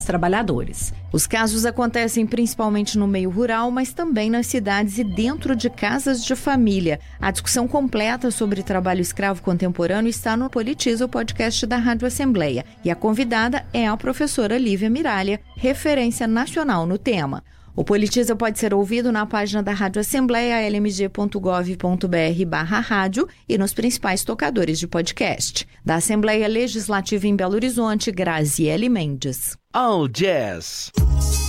trabalhadores. Os casos acontecem principalmente no meio rural, mas também nas cidades e dentro de casas de família. A discussão completa sobre trabalho escravo contemporâneo está no Politiza, o podcast da Rádio Assembleia. E a convidada é a professora Lívia Miralha, referência nacional no tema. O Politiza pode ser ouvido na página da Rádio Assembleia, lmg.gov.br/rádio e nos principais tocadores de podcast. Da Assembleia Legislativa em Belo Horizonte, Graziele Mendes. All Jazz.